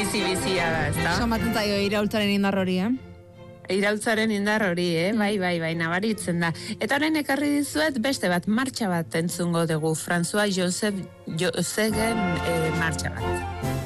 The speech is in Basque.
Bizi-bizia da, ez da? Somaten zaio iraultzaren indar hori, Iraultzaren indar hori, bai, nabaritzen da. Eta orain ekarri dizuet beste bat, martxa bat entzungo dugu, François Joseph Jossegen martxa bat.